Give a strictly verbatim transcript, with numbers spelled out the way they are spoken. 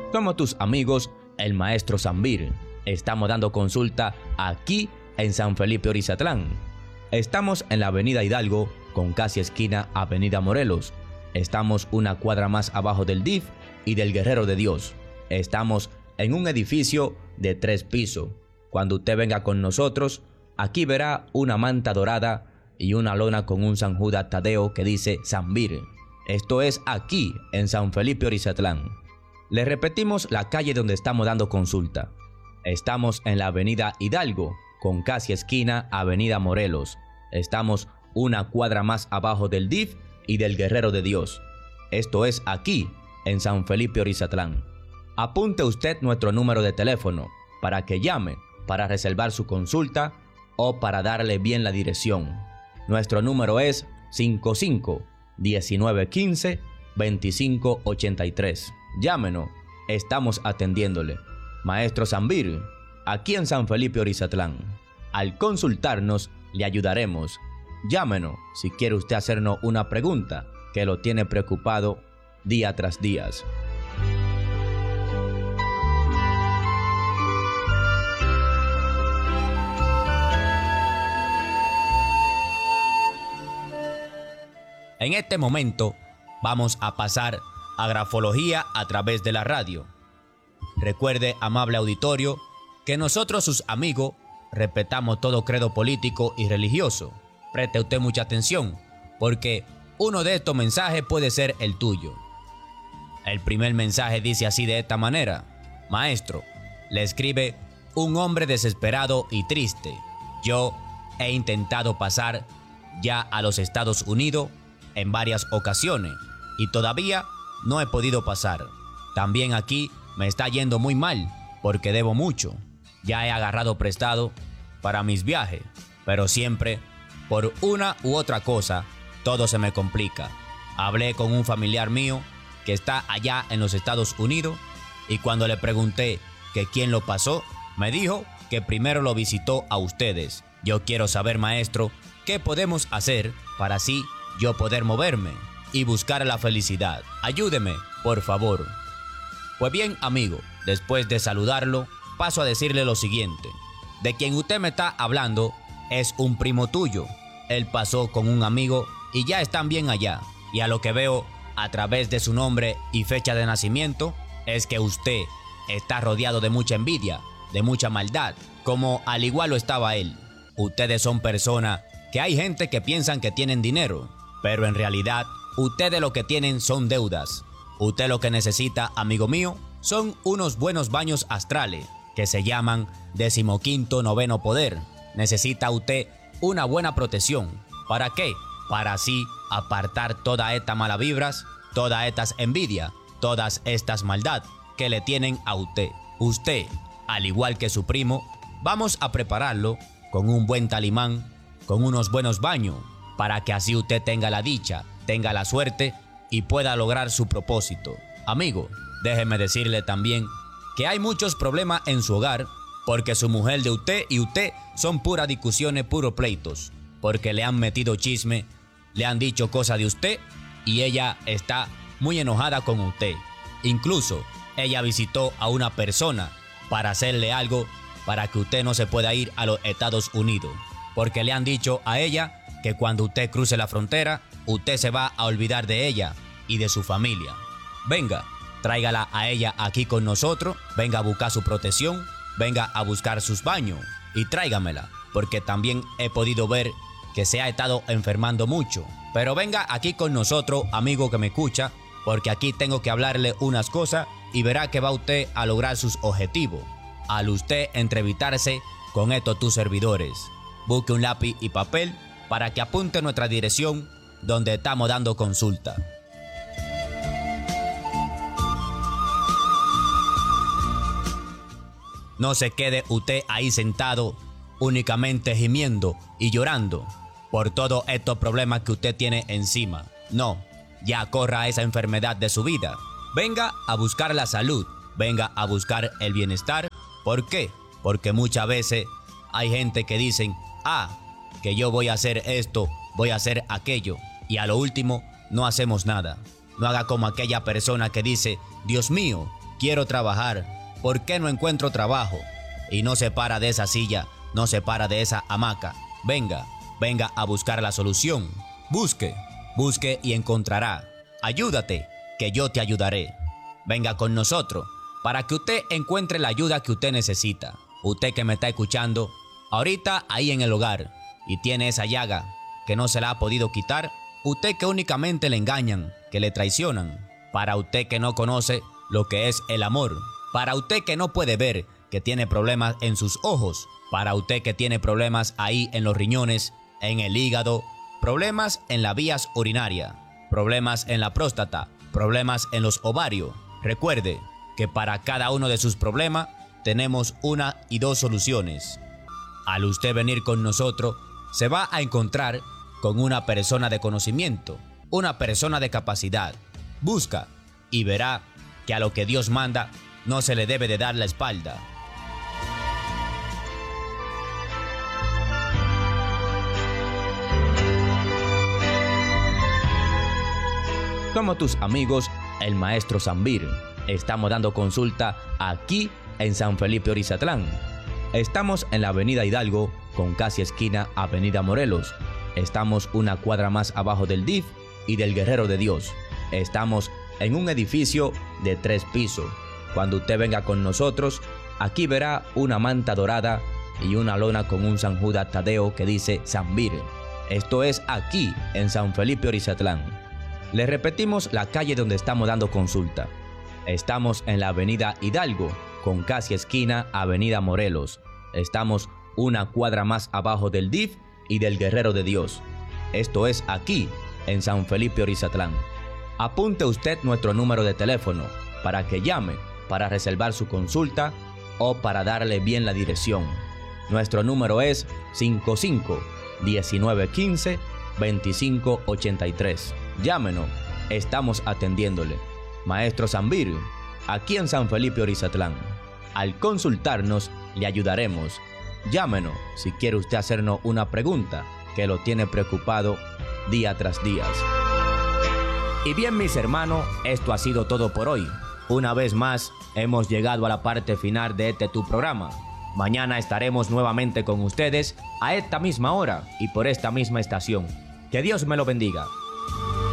Somos tus amigos, el maestro Zambir. Estamos dando consulta aquí en San Felipe Orizatlán. Estamos en la avenida Hidalgo, con casi esquina avenida Morelos. Estamos una cuadra más abajo del D I F y del Guerrero de Dios. Estamos en un edificio de tres pisos. Cuando usted venga con nosotros, aquí verá una manta dorada y una lona con un San Judas Tadeo que dice Zambir. Esto es aquí en San Felipe Orizatlán. Le repetimos la calle donde estamos dando consulta. Estamos en la avenida Hidalgo, con casi esquina avenida Morelos. Estamos una cuadra más abajo del D I F y del Guerrero de Dios. Esto es aquí en San Felipe Orizatlán. Apunte usted nuestro número de teléfono para que llame para reservar su consulta o para darle bien la dirección. Nuestro número es cinco cinco, diecinueve quince, veinticinco ochenta y tres. Llámenos, estamos atendiéndole. Maestro Zambir, aquí en San Felipe Orizatlán. Al consultarnos, le ayudaremos. Llámenos si quiere usted hacernos una pregunta que lo tiene preocupado día tras día. En este momento vamos a pasar a grafología a través de la radio. Recuerde, amable auditorio, que nosotros sus amigos respetamos todo credo político y religioso. Preste usted mucha atención, porque uno de estos mensajes puede ser el tuyo. El primer mensaje dice así de esta manera: Maestro, le escribe un hombre desesperado y triste. Yo he intentado pasar ya a los Estados Unidos en varias ocasiones y todavía no he podido pasar. También aquí me está yendo muy mal porque debo mucho. Ya he agarrado prestado para mis viajes, pero siempre por una u otra cosa todo se me complica. Hablé con un familiar mío que está allá en los Estados Unidos y cuando le pregunté que quién lo pasó, me dijo que primero lo visitó a ustedes. Yo quiero saber, maestro, qué podemos hacer para así yo poder moverme y buscar la felicidad. Ayúdeme, por favor. Pues bien, amigo, después de saludarlo, paso a decirle lo siguiente. De quien usted me está hablando es un primo tuyo. Él pasó con un amigo y ya están bien allá. Y a lo que veo a través de su nombre y fecha de nacimiento es que usted está rodeado de mucha envidia, de mucha maldad, como al igual lo estaba él. Ustedes son personas que hay gente que piensan que tienen dinero, pero en realidad ustedes lo que tienen son deudas. Usted lo que necesita, amigo mío, son unos buenos baños astrales que se llaman decimoquinto noveno poder. Necesita usted una buena protección. ¿Para qué? Para así apartar todas estas malas vibras, todas estas envidias, todas estas maldad que le tienen a usted. Usted, al igual que su primo, vamos a prepararlo con un buen talimán, con unos buenos baños, para que así usted tenga la dicha, tenga la suerte y pueda lograr su propósito. Amigo, déjeme decirle también que hay muchos problemas en su hogar porque su mujer de usted y usted son puras discusiones, puros pleitos, porque le han metido chisme, le han dicho cosas de usted y ella está muy enojada con usted. Incluso ella visitó a una persona para hacerle algo para que usted no se pueda ir a los Estados Unidos, porque le han dicho a ella que cuando usted cruce la frontera, usted se va a olvidar de ella y de su familia. Venga, tráigala a ella aquí con nosotros, venga a buscar su protección, venga a buscar sus baños y tráigamela, porque también he podido ver que se ha estado enfermando mucho. Pero venga aquí con nosotros, amigo que me escucha, porque aquí tengo que hablarle unas cosas y verá que va usted a lograr sus objetivos al usted entrevistarse con estos tus servidores. Busque un lápiz y papel para que apunte nuestra dirección donde estamos dando consulta. No se quede usted ahí sentado únicamente gimiendo y llorando por todos estos problemas que usted tiene encima. No, ya corra esa enfermedad de su vida. Venga a buscar la salud, venga a buscar el bienestar. ¿Por qué? Porque muchas veces hay gente que dicen, ah, que yo voy a hacer esto, voy a hacer aquello, y a lo último no hacemos nada. No haga como aquella persona que dice, Dios mío, quiero trabajar, ¿por qué no encuentro trabajo? Y no se para de esa silla, no se para de esa hamaca. Venga, venga a buscar la solución. Busque, busque y encontrará. Ayúdate, que yo te ayudaré. Venga con nosotros, para que usted encuentre la ayuda que usted necesita. Usted que me está escuchando, ahorita ahí en el hogar, y tiene esa llaga que no se la ha podido quitar. Usted que únicamente le engañan, que le traicionan. Para usted que no conoce lo que es el amor. Para usted que no puede ver que tiene problemas en sus ojos. Para usted que tiene problemas ahí en los riñones, en el hígado, problemas en las vías urinarias, problemas en la próstata, problemas en los ovarios. Recuerde que para cada uno de sus problemas tenemos una y dos soluciones. Al usted venir con nosotros, se va a encontrar con una persona de conocimiento, una persona de capacidad. Busca y verá que a lo que Dios manda no se le debe de dar la espalda. Como tus amigos, el maestro Zambir. Estamos dando consulta aquí en San Felipe Orizatlán. Estamos en la avenida Hidalgo, con casi esquina avenida Morelos. Estamos una cuadra más abajo del D I F y del Guerrero de Dios. Estamos en un edificio de tres pisos. Cuando usted venga con nosotros, aquí verá una manta dorada y una lona con un San Judas Tadeo que dice Zambir. Esto es aquí en San Felipe Orizatlán. Le repetimos la calle donde estamos dando consulta. Estamos en la avenida Hidalgo, con casi esquina avenida Morelos. Estamos una cuadra más abajo del D I F y del Guerrero de Dios. Esto es aquí en San Felipe Orizatlán. Apunte usted nuestro número de teléfono para que llame para reservar su consulta o para darle bien la dirección. Nuestro número es cinco cinco, diecinueve quince, veinticinco ochenta y tres. Llámenos, estamos atendiéndole. Maestro Zambir, aquí en San Felipe Orizatlán. Al consultarnos, le ayudaremos. Llámenos si quiere usted hacernos una pregunta que lo tiene preocupado día tras día. Y bien, mis hermanos, esto ha sido todo por hoy. Una vez más, hemos llegado a la parte final de este tu programa. Mañana estaremos nuevamente con ustedes a esta misma hora y por esta misma estación. Que Dios me lo bendiga.